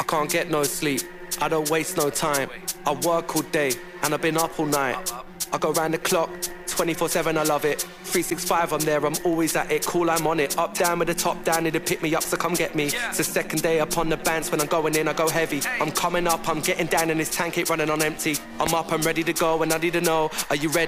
can't get no sleep, I don't waste no time. I work all day and I've been up all night. I go round the clock, 24/7, I love it. 365, I'm there, I'm always at it. Cool, I'm on it. Up, down with the top down, need to pick me up, so come get me. It's the second day upon the bands, when I'm going in, I go heavy. I'm coming up, I'm getting down, and this tank ain't running on empty. I'm up, I'm ready to go, and I need to know, are you ready?